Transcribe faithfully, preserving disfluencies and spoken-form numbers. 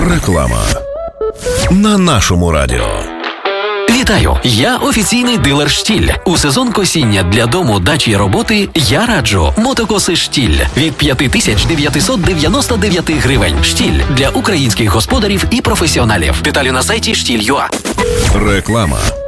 Реклама на нашому радіо. Вітаю! Я офіційний дилер «Штіль». У сезон косіння для дому, дачі й роботи я раджу мотокоси «Штіль» від п'ять тисяч дев'ятсот дев'яносто дев'ять гривень. «Штіль» для українських господарів і професіоналів. Деталі на сайті штіль крапка ю а. Реклама.